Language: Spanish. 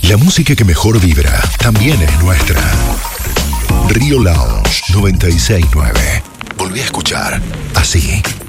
La música que mejor vibra también es nuestra. Río Lounge 96.9. Volví a escuchar así.